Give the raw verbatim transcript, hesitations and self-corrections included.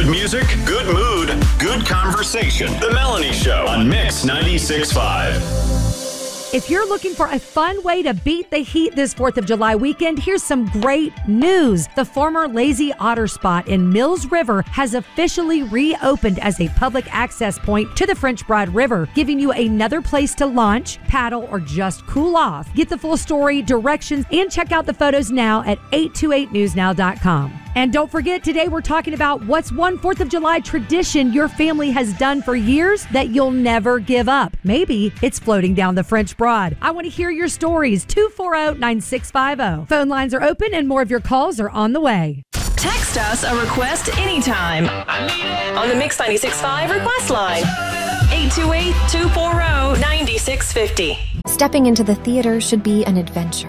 Good music, good mood, good conversation. The Melanie Show on Mix ninety-six point five. If you're looking for a fun way to beat the heat this fourth of July weekend, here's some great news. The former Lazy Otter Spot in Mills River has officially reopened as a public access point to the French Broad River, giving you another place to launch, paddle, or just cool off. Get the full story, directions, and check out the photos now at eight two eight news now dot com. And don't forget, today we're talking about what's one fourth of July tradition your family has done for years that you'll never give up. Maybe it's floating down the French Broad. I want to hear your stories. two four zero, nine six five zero. Phone lines are open and more of your calls are on the way. Text us a request anytime on the Mix ninety-six point five request line. eight two eight, two four zero, nine six five zero. Stepping into the theater should be an adventure.